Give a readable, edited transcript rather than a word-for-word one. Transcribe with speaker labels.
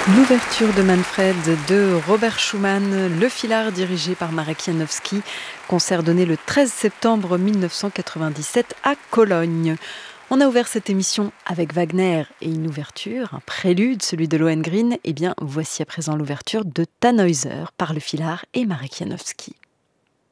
Speaker 1: L'ouverture de Manfred de Robert Schumann, le Filard dirigé par Marek Janowski, concert donné le 13 septembre 1997 à Cologne. On a ouvert cette émission avec Wagner et une ouverture, un prélude, celui de Lohengrin. Eh bien, voici à présent l'ouverture de Tannhäuser par le Filard et Marek Janowski.